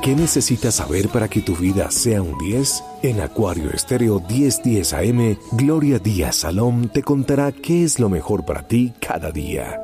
¿Qué necesitas saber para que tu vida sea un 10? En Acuario Estéreo 1010 AM, Gloria Díaz Salón te contará qué es lo mejor para ti cada día.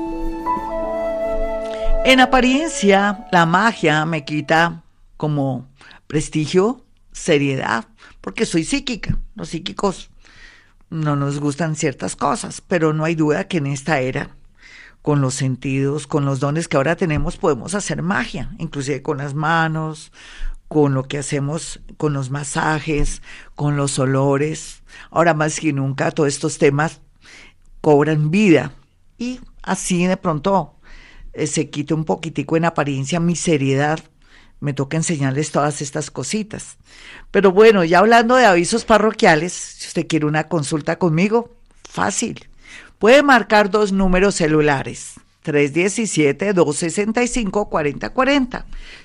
En apariencia, la magia me quita como prestigio, seriedad, porque soy psíquica. Los psíquicos no nos gustan ciertas cosas, pero no hay duda que en esta era, con los sentidos, con los dones que ahora tenemos, podemos hacer magia, inclusive con las manos, con lo que hacemos, con los masajes, con los olores. Ahora más que nunca todos estos temas cobran vida y así de pronto se quita un poquitico en apariencia mi seriedad. Me toca enseñarles todas estas cositas. Pero bueno, ya hablando de avisos parroquiales, si usted quiere una consulta conmigo, fácil. Puede marcar 2 números celulares, 317-265-4040,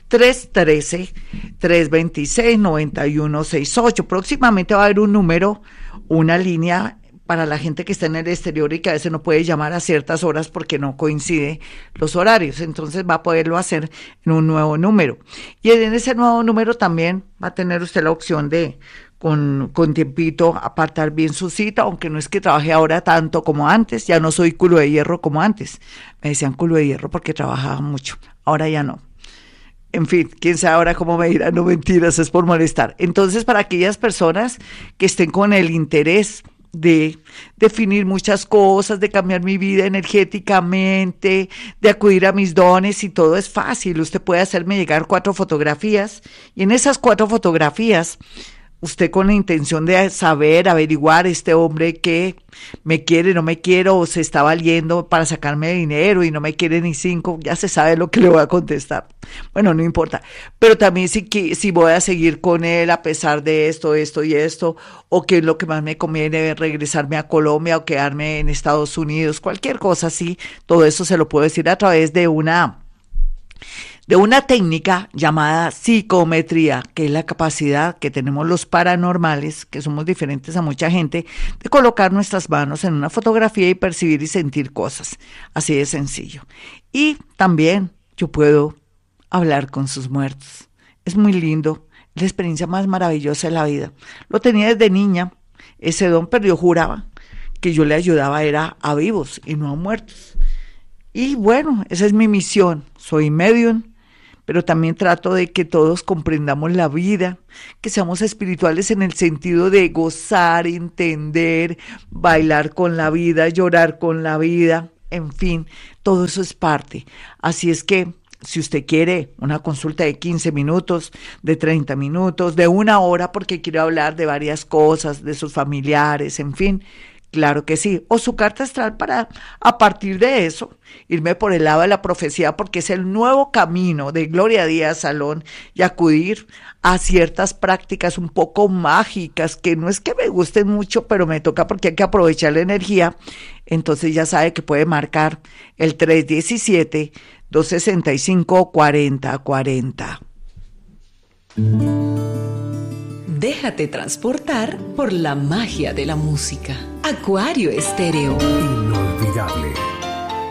313-326-9168. Próximamente va a haber un número, una línea para la gente que está en el exterior y que a veces no puede llamar a ciertas horas porque no coincide los horarios. Entonces va a poderlo hacer en un nuevo número. Y en ese nuevo número también va a tener usted la opción de con tiempito apartar bien su cita, aunque no es que trabaje ahora tanto como antes, ya no soy culo de hierro como antes. Me decían culo de hierro porque trabajaba mucho, ahora ya no. En fin, quién sabe ahora cómo me dirán, no mentiras, es por molestar. Entonces, para aquellas personas que estén con el interés de definir muchas cosas, de cambiar mi vida energéticamente, de acudir a mis dones y todo es fácil. Usted puede hacerme llegar 4 fotografías y en esas 4 fotografías usted con la intención de saber, averiguar este hombre que me quiere, no me quiere o se está valiendo para sacarme dinero y no me quiere ni 5, ya se sabe lo que le voy a contestar. Bueno, no importa. Pero también si voy a seguir con él a pesar de esto y esto, o qué es lo que más me conviene, regresarme a Colombia o quedarme en Estados Unidos, cualquier cosa así, todo eso se lo puedo decir a través de una técnica llamada psicometría, que es la capacidad que tenemos los paranormales, que somos diferentes a mucha gente, de colocar nuestras manos en una fotografía y percibir y sentir cosas. Así de sencillo. Y también yo puedo hablar con sus muertos. Es muy lindo, es la experiencia más maravillosa de la vida. Lo tenía desde niña, ese don, pero yo juraba que yo le ayudaba era a vivos y no a muertos. Y bueno, esa es mi misión. Soy medium, pero también trato de que todos comprendamos la vida, que seamos espirituales en el sentido de gozar, entender, bailar con la vida, llorar con la vida, en fin, todo eso es parte. Así es que si usted quiere una consulta de 15 minutos, de 30 minutos, de 1 hora, porque quiere hablar de varias cosas, de sus familiares, en fin, claro que sí. O su carta astral para, a partir de eso, irme por el lado de la profecía, porque es el nuevo camino de Gloria Díaz Salón y acudir a ciertas prácticas un poco mágicas, que no es que me gusten mucho, pero me toca porque hay que aprovechar la energía. Entonces ya sabe que puede marcar el 317-265-4040. Déjate transportar por la magia de la música. Acuario Estéreo. Inolvidable.